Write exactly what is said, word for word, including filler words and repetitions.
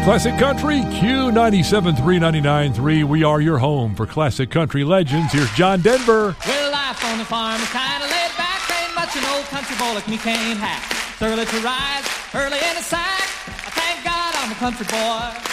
Classic Country, Q ninety-seven three, ninety-nine three. We are your home for classic country legends. Here's John Denver. Well, life on the farm is kind of laid back. Ain't much an old country boy like me can't hack. It's early to rise, early in the sack. I thank God I'm a country boy.